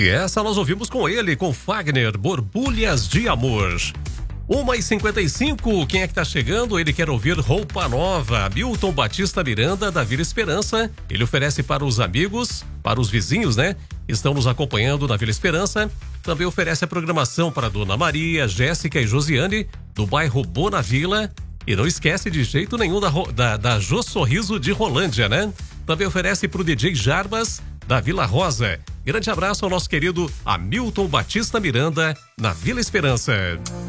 E essa nós ouvimos com ele, com Fagner, Borbulhas de Amor. 1h55, quem é que tá chegando? Ele quer ouvir Roupa Nova. Milton Batista Miranda, da Vila Esperança. Ele oferece para os amigos, para os vizinhos, né? Que estão nos acompanhando na Vila Esperança. Também oferece a programação para Dona Maria, Jéssica e Josiane, do bairro Bona Vila. E não esquece de jeito nenhum da Jô Sorriso de Rolândia, né? Também oferece para o DJ Jarbas, da Vila Rosa. Grande abraço ao nosso querido Hamilton Batista Miranda, na Vila Esperança.